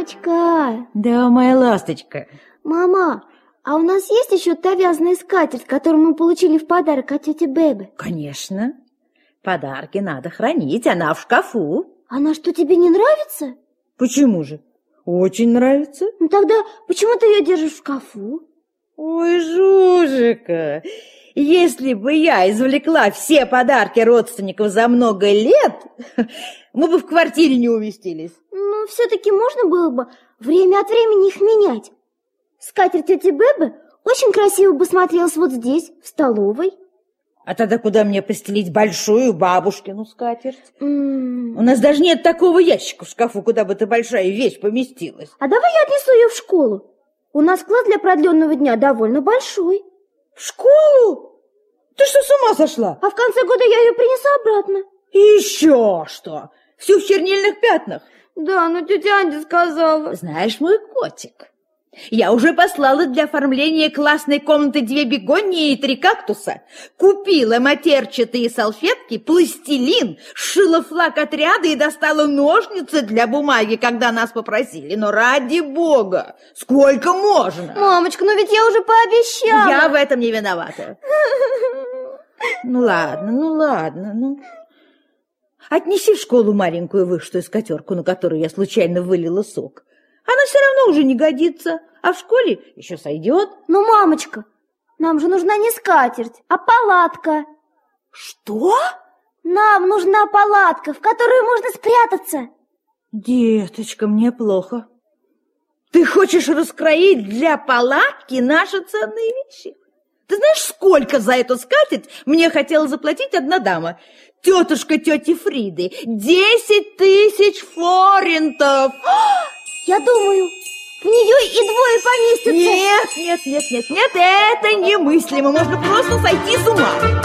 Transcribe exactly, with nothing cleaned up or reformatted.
Мамочка! Да, моя ласточка. Мама, а у нас есть еще та вязаная скатерть, которую мы получили в подарок от тети Бебы? Конечно. Подарки надо хранить, она в шкафу. Она что, тебе не нравится? Почему же? Очень нравится. Ну тогда почему ты ее держишь в шкафу? Ой, Жужика, если бы я извлекла все подарки родственников за много лет, мы бы в квартире не уместились. Ну, все-таки можно было бы время от времени их менять. Скатерть тети Бебы очень красиво бы смотрелась вот здесь, в столовой. А тогда куда мне постелить большую бабушкину скатерть? Mm. У нас даже нет такого ящика в шкафу, куда бы эта большая вещь поместилась. А давай я отнесу ее в школу. У нас класс для продленного дня довольно большой. В школу? Ты что, с ума сошла? А в конце года я ее принесу обратно. И еще что? Всю в чернильных пятнах? Да, но тетя Анди сказала. Знаешь, мой котик, я уже послала для оформления классной комнаты две бегонии и три кактуса, купила матерчатые салфетки, пластилин, сшила флаг отряда и достала ножницы для бумаги, когда нас попросили. Но ради бога, сколько можно? Мамочка, ну ведь я уже пообещала. Я в этом не виновата. Ну ладно, ну ладно, ну... Отнеси в школу маленькую вышитую скатерку, на которую я случайно вылила сок. Она все равно уже не годится, а в школе еще сойдет. Ну, мамочка, нам же нужна не скатерть, а палатка. Что? Нам нужна палатка, в которую можно спрятаться. Деточка, мне плохо. Ты хочешь раскроить для палатки наши ценные вещи? Ты знаешь, сколько за эту скатерть мне хотела заплатить одна дама? Тетушка тети Фриды. Десять тысяч форинтов. Я думаю, в нее и двое поместятся. Нет, нет, нет, нет, нет, это немыслимо. Можно просто сойти с ума.